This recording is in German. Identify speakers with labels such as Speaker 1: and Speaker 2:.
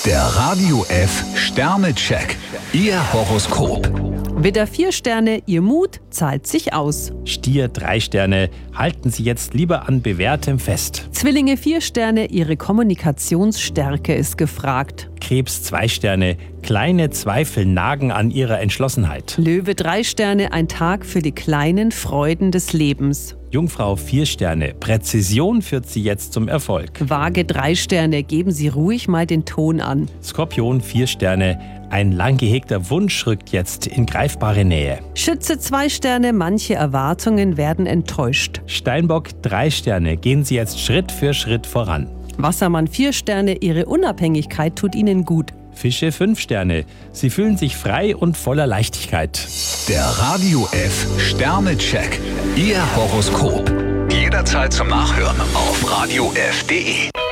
Speaker 1: Der Radio F Sternecheck. Ihr Horoskop.
Speaker 2: Widder 4 Sterne, Ihr Mut zahlt sich aus.
Speaker 3: Stier 3 Sterne, halten Sie jetzt lieber an Bewährtem fest.
Speaker 2: Zwillinge 4 Sterne, Ihre Kommunikationsstärke ist gefragt.
Speaker 3: Krebs 2 Sterne, kleine Zweifel nagen an Ihrer Entschlossenheit.
Speaker 2: Löwe 3 Sterne, ein Tag für die kleinen Freuden des Lebens.
Speaker 3: Jungfrau 4 Sterne, Präzision führt Sie jetzt zum Erfolg.
Speaker 2: Waage 3 Sterne, geben Sie ruhig mal den Ton an.
Speaker 3: Skorpion 4 Sterne, ein lang gehegter Wunsch rückt jetzt in greifbare Nähe.
Speaker 2: Schütze 2 Sterne, manche Erwartungen werden enttäuscht.
Speaker 3: Steinbock 3 Sterne, gehen Sie jetzt Schritt für Schritt voran.
Speaker 2: Wassermann 4 Sterne, Ihre Unabhängigkeit tut Ihnen gut.
Speaker 3: Fische 5 Sterne, Sie fühlen sich frei und voller Leichtigkeit.
Speaker 1: Der Radio F Sternecheck. Ihr Horoskop. Jederzeit zum Nachhören auf radiof.de.